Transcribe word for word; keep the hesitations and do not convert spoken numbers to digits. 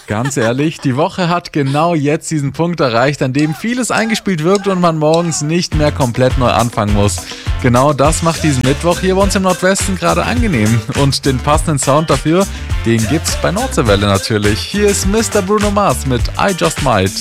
Ganz ehrlich, die Woche hat genau jetzt diesen Punkt erreicht, an dem vieles eingespielt wirkt und man morgens nicht mehr komplett neu anfangen muss. Genau das macht diesen Mittwoch hier bei uns im Nordwesten gerade angenehm. Und den passenden Sound dafür, den gibt's bei Nordseewelle natürlich. Hier ist Mister Bruno Mars mit I Just Might.